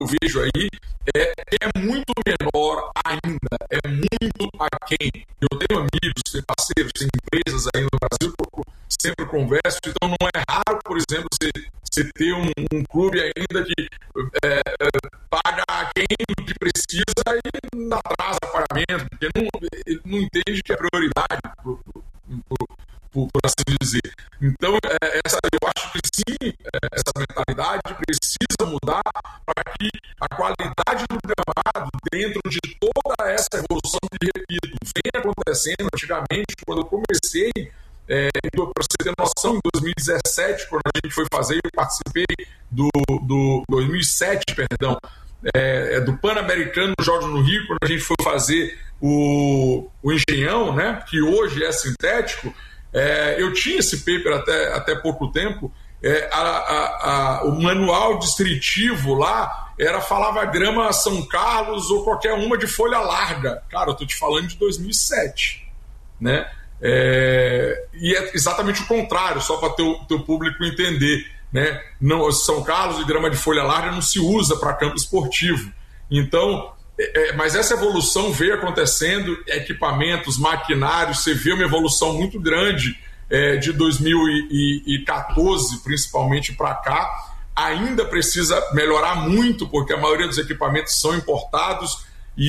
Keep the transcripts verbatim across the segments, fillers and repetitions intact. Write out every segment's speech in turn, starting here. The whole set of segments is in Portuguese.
eu vejo aí é, é muito menor ainda, é muito aquém. Eu tenho amigos, tenho parceiros, tenho empresas aí no Brasil que eu sempre converso, então não é raro, por exemplo, você, você ter um, um clube ainda que é, é, paga quem que precisa e não atrasa pagamento, porque não, ele não entende que é prioridade, por, por, por, por assim dizer. Então, é, essa, eu acho que sim, é, essa mentalidade precisa mudar para que a qualidade do gramado, dentro de toda essa evolução que, repito, vem acontecendo antigamente, quando eu comecei, é, para você ter noção, em dois mil e dezessete, quando a gente foi fazer, eu participei do, do dois mil e sete, perdão, é, do Pan-Americano Jogos no Rio, quando a gente foi fazer o, o Engenhão, né, que hoje é sintético. É, eu tinha esse paper até, até pouco tempo. É, a, a, a, o manual descritivo lá era, falava grama São Carlos ou qualquer uma de folha larga. Cara, eu estou te falando de dois mil e sete, né? É, e é exatamente o contrário, só para teu, teu público entender, né? Não, São Carlos e grama de folha larga não se usa para campo esportivo. Então, é, mas essa evolução veio acontecendo, equipamentos, maquinários, você vê uma evolução muito grande é, de dois mil e quatorze, principalmente para cá. Ainda precisa melhorar muito, porque a maioria dos equipamentos são importados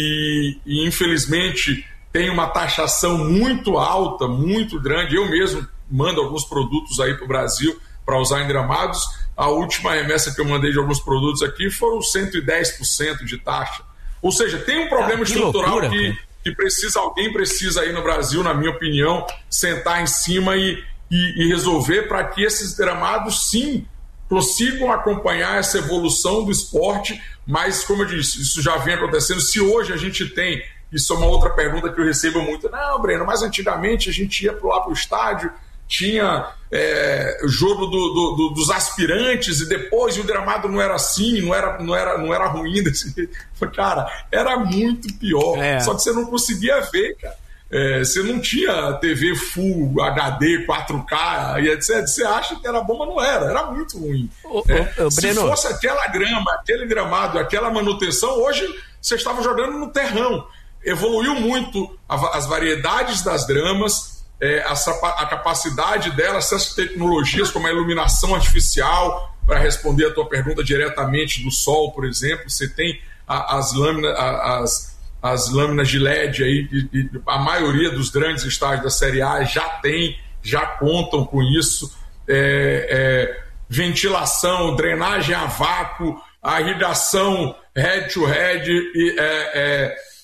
e, e infelizmente, tem uma taxação muito alta, muito grande. Eu mesmo mando alguns produtos aí para o Brasil para usar em gramados. A última remessa que eu mandei de alguns produtos aqui foram cento e dez por cento de taxa. Ou seja, tem um problema ah, que estrutural loucura, que, que precisa, alguém precisa aí no Brasil, na minha opinião, sentar em cima e, e, e resolver para que esses gramados, sim, consigam acompanhar essa evolução do esporte. Mas, como eu disse, isso já vem acontecendo. Se hoje a gente tem... Isso é uma outra pergunta que eu recebo muito. Não, Breno, mas antigamente a gente ia lá para o estádio, tinha é, o jogo do, do, do, dos aspirantes e depois o gramado não era assim, não era, não era, não era ruim desse jeito. Cara, era muito pior. É. Só que você não conseguia ver, cara. É, você não tinha T V Full H D, quatro K e etcétera. Você acha que era bom, mas não era. Era muito ruim. O, é. o, o Se Breno... fosse aquela grama, aquele gramado, aquela manutenção, hoje você estava jogando no terrão. Evoluiu muito as variedades das gramas, é, a, a capacidade delas, essas tecnologias como a iluminação artificial, para responder a tua pergunta diretamente do sol, por exemplo. Você tem a, as, lâminas, a, as, as lâminas de L E D aí, e, e a maioria dos grandes estádios da Série A já tem, já contam com isso. É, é, ventilação, drenagem a vácuo, a irrigação head-to-head e é, é,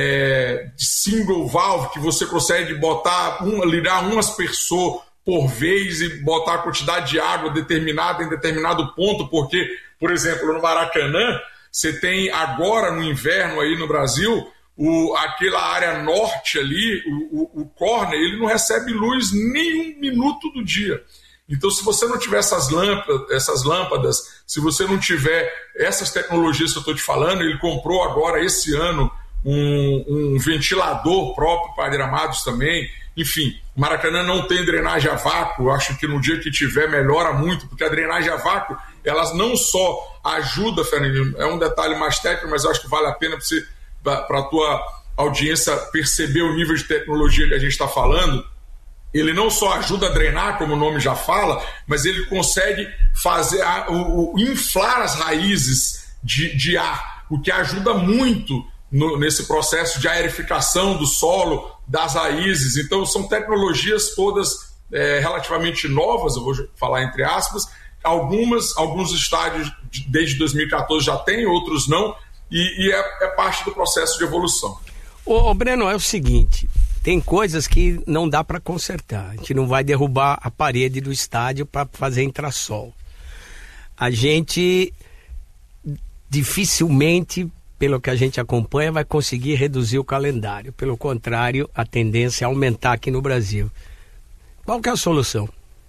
É, de single valve, que você consegue botar um, ligar um aspersor por vez e botar a quantidade de água determinada em determinado ponto, porque, por exemplo, no Maracanã, você tem agora no inverno aí no Brasil, o, aquela área norte ali, o, o, o corner, ele não recebe luz nem um minuto do dia. Então, se você não tiver essas lâmpadas, essas lâmpadas, se você não tiver essas tecnologias que eu estou te falando, ele comprou agora esse ano Um, um ventilador próprio para gramados também. Enfim, o Maracanã não tem drenagem a vácuo. Eu acho que no dia que tiver melhora muito, porque a drenagem a vácuo, elas não só ajuda, Fernandinho, é um detalhe mais técnico, mas eu acho que vale a pena para a tua audiência perceber o nível de tecnologia que a gente está falando. Ele não só ajuda a drenar, como o nome já fala, mas ele consegue fazer a, o, o, inflar as raízes de, de ar, o que ajuda muito No, nesse processo de aerificação do solo, das raízes. Então, são tecnologias todas é, relativamente novas, eu vou falar entre aspas. Algumas, alguns estádios desde dois mil e quatorze já têm, outros não, e, e é, é parte do processo de evolução. Ô, ô Breno, é o seguinte, tem coisas que não dá para consertar. A gente não vai derrubar a parede do estádio para fazer entra-sol. A gente dificilmente, pelo que a gente acompanha, vai conseguir reduzir o calendário. Pelo contrário, a tendência é aumentar aqui no Brasil. Qual que é a solução?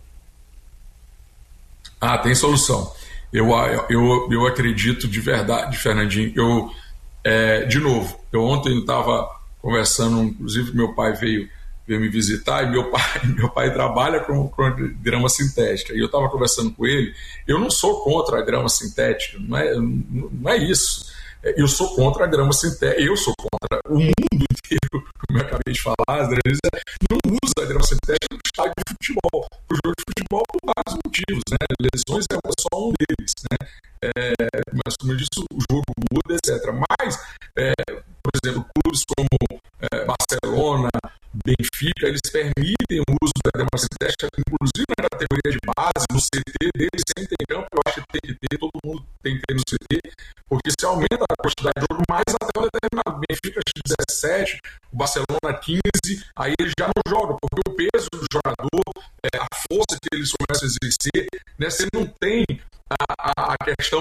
Ah, tem solução. Eu, eu, eu acredito de verdade, Fernandinho. Eu, é, de novo, eu ontem estava conversando, inclusive meu pai veio veio me visitar, e meu pai, meu pai trabalha com, com grama sintética, e eu estava conversando com ele. Eu não sou contra a grama sintética, não é, não é isso. Eu sou contra a grama sintética, eu sou contra o mundo inteiro, como eu acabei de falar, não usa a grama sintética no estádio de futebol, para o jogo de futebol por vários motivos, né? Lesões é só um deles, né? É, mas como eu disse, o jogo muda, etcétera. Mas, é, por exemplo, clubes como é, Barcelona, Benfica, eles permitem o uso da grama sintética, inclusive na categoria de base, no C T deles, sem ter campo. Eu acho que tem que ter, todo mundo tem que ter no C T, porque se aumenta a quantidade de jogo mais até um determinado. Benfica dezessete, o Barcelona quinze, aí ele já não joga, porque o peso do jogador, é, a força que eles começam a exercer, né, você não tem a, a, a questão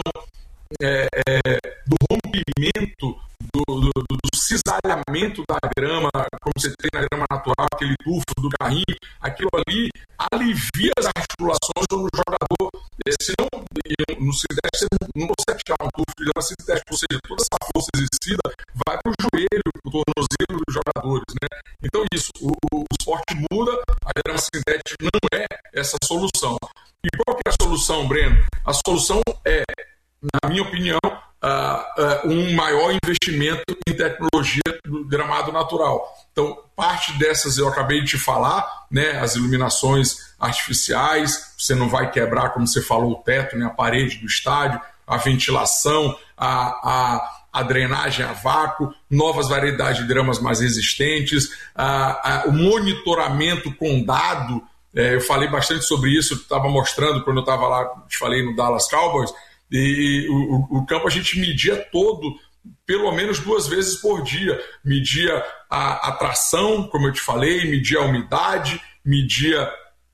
é, é, do rompimento, do, do, do cisalhamento da grama, como você tem na grama natural, aquele tufo do carrinho, aquilo ali alivia as articulações do jogador. Senão, no sintético, você não consegue tirar um tufo de grama sintética, ou seja, toda essa força exercida vai para o joelho, para o tornozelo dos jogadores, né? Então, isso, o, o esporte muda, a grama sintética não é essa solução. E qual que é a solução, Breno? A solução é, na minha opinião, Uh, uh, um maior investimento em tecnologia do gramado natural. Então, parte dessas eu acabei de te falar, né, as iluminações artificiais, você não vai quebrar, como você falou, o teto, né, a parede do estádio, a ventilação, a, a, a drenagem a vácuo, novas variedades de gramas mais resistentes, a, a, o monitoramento com dado. É, eu falei bastante sobre isso, estava mostrando quando eu estava lá, te falei no Dallas Cowboys. E o, o campo a gente media todo, pelo menos duas vezes por dia. Media a, a tração, como eu te falei, media a umidade, media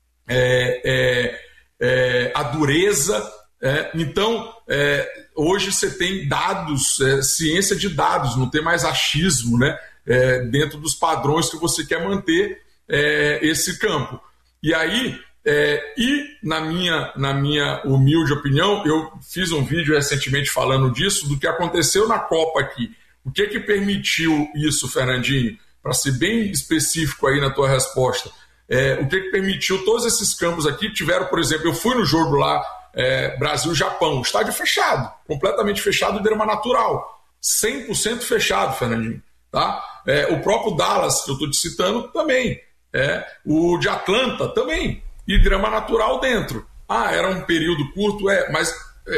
é, é, é, a dureza. É. Então, é, hoje você tem dados, é, ciência de dados, não tem mais achismo, né, é, dentro dos padrões que você quer manter é, esse campo. E aí... É, e, na minha, na minha humilde opinião, eu fiz um vídeo recentemente falando disso, do que aconteceu na Copa aqui. O que que permitiu isso, Fernandinho? Para ser bem específico aí na tua resposta, é, o que que permitiu todos esses campos aqui? Tiveram, por exemplo, eu fui no jogo lá, é, Brasil-Japão, estádio fechado, completamente fechado, grama natural, cem por cento fechado, Fernandinho. Tá? É, o próprio Dallas, que eu estou te citando, também. É, o de Atlanta, também. E grama natural dentro. Ah, era um período curto, é, mas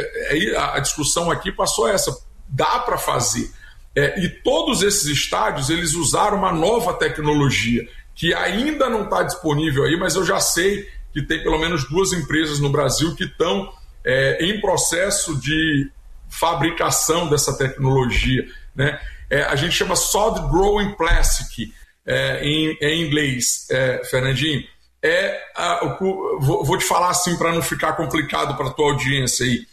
é, a discussão aqui passou essa. Dá para fazer. É, e todos esses estádios, eles usaram uma nova tecnologia, que ainda não está disponível aí, mas eu já sei que tem pelo menos duas empresas no Brasil que estão é, em processo de fabricação dessa tecnologia, né? É, a gente chama Solid Growing Plastic, é, em, em inglês, é, Fernandinho. É, a, o, vou, vou te falar assim para não ficar complicado para a tua audiência aí.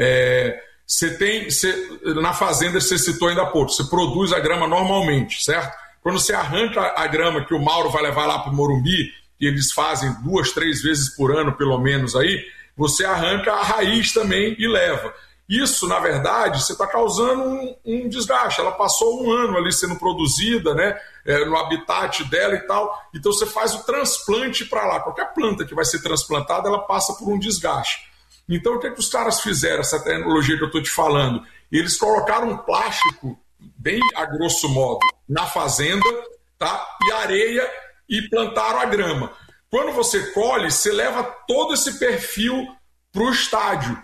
É, você tem, você, na fazenda você citou ainda há pouco, você produz a grama normalmente, certo? Quando você arranca a grama que o Mauro vai levar lá para o Morumbi, que eles fazem duas, três vezes por ano pelo menos aí, você arranca a raiz também e leva. Isso, na verdade, você está causando um, um desgaste. Ela passou um ano ali sendo produzida, né, é, no habitat dela e tal. Então você faz o transplante para lá. Qualquer planta que vai ser transplantada, ela passa por um desgaste. Então o que é que os caras fizeram, essa tecnologia que eu estou te falando? Eles colocaram um plástico, bem a grosso modo, na fazenda, tá, e areia, e plantaram a grama. Quando você colhe, você leva todo esse perfil para o estádio.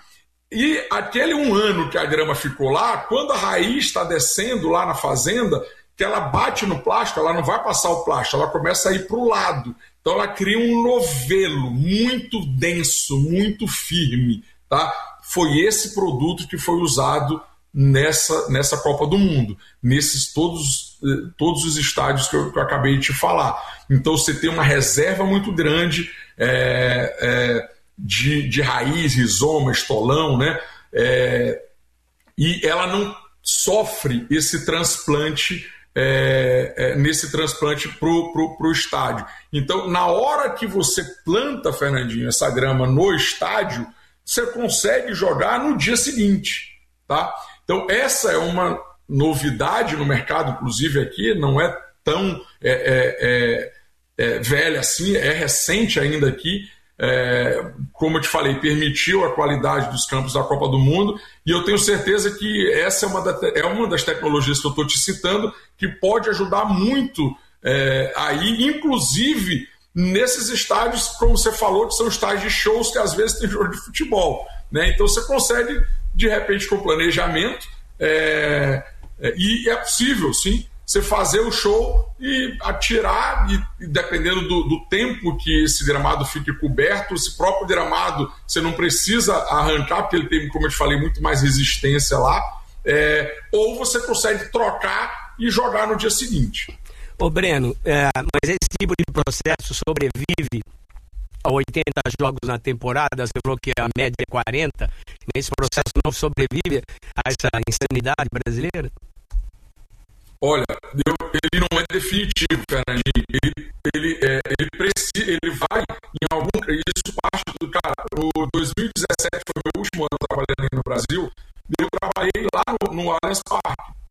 E aquele um ano que a grama ficou lá, quando a raiz está descendo lá na fazenda, que ela bate no plástico, ela não vai passar o plástico, ela começa a ir para o lado. Então ela cria um novelo muito denso, muito firme. Tá? Foi esse produto que foi usado nessa, nessa Copa do Mundo, nesses todos, todos os estádios que eu, que eu acabei de te falar. Então você tem uma reserva muito grande, é, é, De, de raiz, rizoma, estolão, né? É, e ela não sofre esse transplante, é, é, nesse transplante para o estádio. Então, na hora que você planta, Fernandinho, essa grama no estádio, você consegue jogar no dia seguinte, tá? Então, essa é uma novidade no mercado, inclusive aqui, não é tão... É, é, é, é, velha assim, é recente ainda aqui. É, como eu te falei, permitiu a qualidade dos campos da Copa do Mundo, e eu tenho certeza que essa é uma, da, é uma das tecnologias que eu estou te citando que pode ajudar muito é, aí, inclusive nesses estádios, como você falou, que são estádios de shows que às vezes tem jogo de futebol, né? Então você consegue, de repente, com planejamento, é, é, e é possível, sim, você fazer o show e atirar, e, e dependendo do, do tempo que esse gramado fique coberto, esse próprio gramado você não precisa arrancar, porque ele tem, como eu te falei, muito mais resistência lá, é, ou você consegue trocar e jogar no dia seguinte. Ô Breno, é, mas esse tipo de processo sobrevive a oitenta jogos na temporada? Você falou que a média é quarenta, esse processo não sobrevive a essa insanidade brasileira? Olha, eu, ele não é definitivo, Fernandinho. Ele, ele, é, ele, precisa, ele vai em algum... Isso parte do... Cara, o dois mil e dezessete foi o meu último ano trabalhando aí no Brasil. Eu trabalhei lá no, no Allianz Parque.